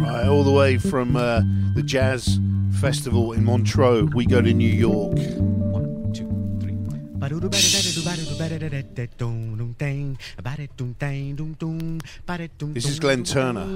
Right, all the way from the Jazz Festival in Montreux, we go to New York. 1, 2, 3. This is Glenn Turner.